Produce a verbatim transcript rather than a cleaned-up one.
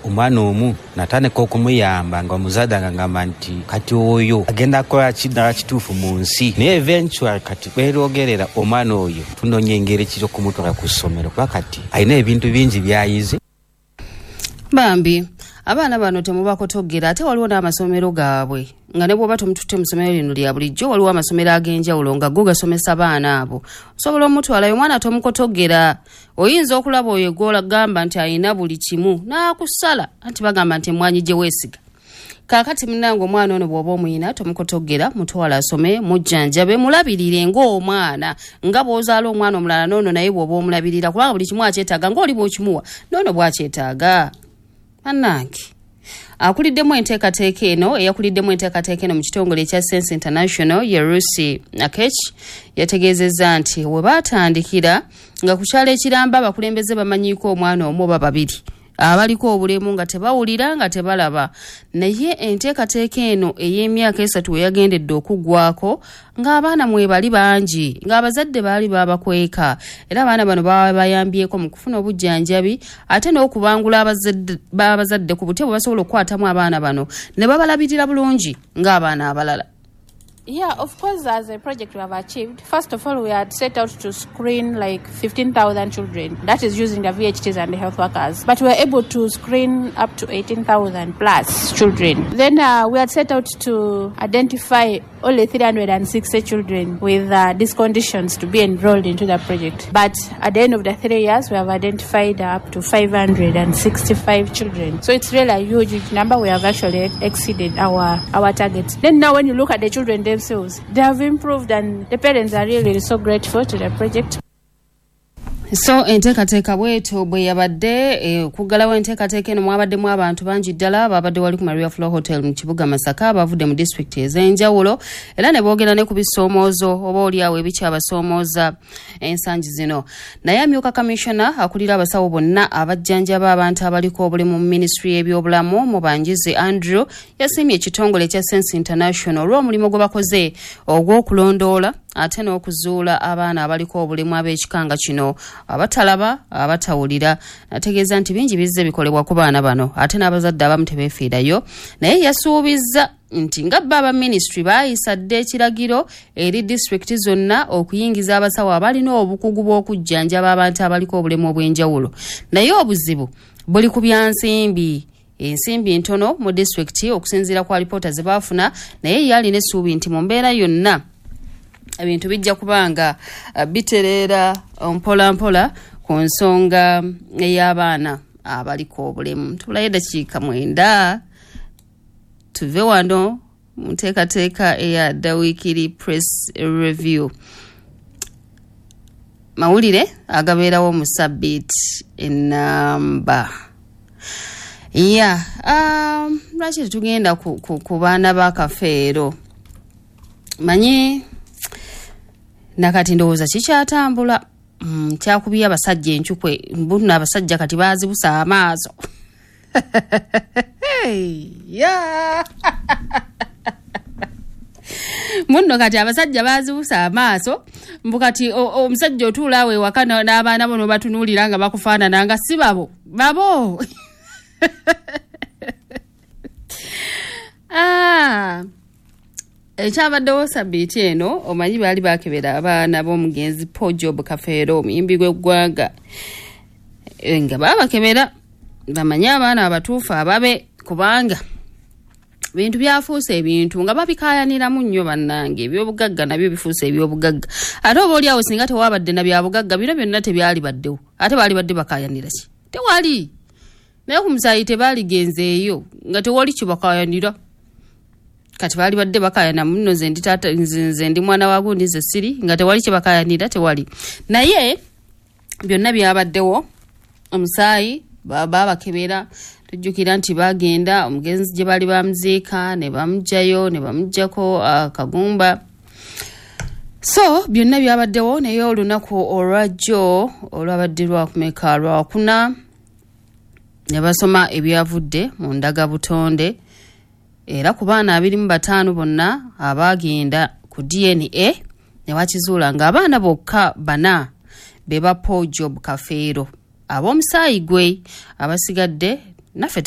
omwana omu natandika okumuyamba nga omuzadde agamba nti kati oyo agenda kukola kidala kituufu mu nsi naye eventually kati beerogerera omwana oyo tunoonya engeri ki y'okumutwala ku ssomero kuba kati alina ebintu bingi byayize. Bambi abaana bano temubakotogera ate waliwo n'amasomero gaabwe nga ne bw'oba tomututte mu ssomero lino lya bulijjo waliwo amasomero ag'enjawulo nga go gasomesa baana abo osobola omutwalayo omwana tomukotogera. Oyinza okulaba oyo gw'olagamba nti alina buli kimu n'akusala anti bagamba nti emmwanyi gye weesiga. Kaakati munnange omwana ono bw'oba omuyina tomukotogera mutwala asome mujjanjabe mulabirire ng'omwana nga bw'ozaala omwana omulala noono naye bw'oba omulabirira kubanga buli kimu akyetaaga ng'oli bw'okimuwa noono bw'akyetaaga. Annange akuliddemu enteekateeka eno eyakuliddemu enteekateeka eno mu kitongole ekya Sense International ye Rusi Nakech yategeezezza nti we baatandikira nga ku kyalo ekiramba abakulembeze bamanyiiko omwana omu oba babiri abaliko obulemu nga tebawulira nga tebalaba naye enteekateeka eno ey'emyaka esatu we yagendedde okuggwako ng'abaana mwe bali bangi ng'abazadde baali babakweka era abaana bano baba bayambyeko mu kufuna obujjanjabi ate n'okubangula abazadde ku butya bwe basobola okukwatamu abaana bano ne babalabirira bulungi ng'abaana abalala. Yeah, of course, as a project we have achieved. First of all, we had set out to screen like fifteen thousand children. That is using the V H Ts and the health workers. But we were able to screen up to eighteen thousand plus children. Then uh, we had set out to identify only three hundred sixty children with uh, these conditions to be enrolled into the project. But at the end of the three years, we have identified uh, up to five hundred sixty-five children. So it's really a huge number. We have actually exceeded our, our targets. Then now when you look at the children themselves, they have improved and the parents are really so grateful to the project. So enteekateeka bweto bwe yabadde e, kuggalawo enteekateeka eno mwabaddemu abantu bangi ddala babadde wali ku Maria Flow Hotel mu kibuga Masaka abavudde mu district ez'enjawulo era ne boogera ne ku bisoomoozo oba oliawo ebikyabasoomooza ensangi zino. Naye amyuka commissioner akulira abasawo bonna abajjanjaba abantu abaliko obulemu mu ministry y'ebyobulamu Mubanjizi Andrew yasiimye ekitongole ekya Sense International olw'omulimu gwe bakoze ogw'okulondoola ate n'okuzuula abaana abaliko obulemu ab'ekikanga kino abatalaba abatawulira. Nategeeza nti bingi bizze bikolebwa ku baana bano ate n'abazadde abamu tebeefiirayo naye yasuubizza nti nga baba ministry baayisa dde ekiragiro eri district zonna okuyingiza abasawo abalina obukugu bw'okujjanjaba abantu abaliko obulemu obw'enjawulo naye obuzibu buli ku byansimbi. Ensimbi ntono mu district okusinziira ku alipoota ze baafuna naye yalina essuubi nti mu mbeera yonna ebintu bijja kubanga uh, bitereera mpola mpola ku nsonga ey'abaana abaliko obulemu. Tulaye dakiika mwenda tuve wano mu nteekateeka eya The Weekly Press Review. Mawulire agabeerawo mu sabbiiti ennamba. Yeah, um, lwaki tetugenda ku, ku, ku baana ba Kafeero manyi nakati ndowooza kikyatambula mm, kyakubye abasajja enkyukwe mbuna abasajja kati baazibusa amaaso. Yeah. Munno kati abasajja baazibusa amaaso mbu kati omusajja otuula awo ewaka n'abaana bono batunuulira nga bakufaanana nga si babo babo. Ah, ekyabaddewo sabbiiti eno omanyi baali baakebera abaana b'omugenzi Paul Job Kafeero omuyimbi gw'eggwanga nga baabakebera bamanye abaana abatuufu ababe kubanga bintu byafuuse ebintu nga babikaayaniramu nnyo bannange ebyobugagga nabyo bifuuse ebyobugagga ate oba oliawo singa tewaabadde na byabugagga bino byonna tebyali baddewo ate baali badde bakaayanira ki tewali naye ku musaayi tebaaligenzeeyo nga tewali kibakaayanira kati baali badde bakaayana muno ze ndi taata nze ndi mwana wa gundi ze siri nga tewali kibakaayanira tewali naye byonna byabaddewo omusaayi baba bakebera tujjukira nti bagenda omugenzi gye baali bamuziika ne bamugjayo ne bamuggyako akagumba. So byonna byabaddewo naye olunaku olwajjo olwabadde lwakumeka lwakuna ne basoma ebyavudde mu ndagabutonde era ku baana abiri mu bataano bonna abagenda ku D N A ne bakizuula ng'abaana bokka bana be ba Paul Job Kafeero ab'omusaayi gwe abasigadde naffe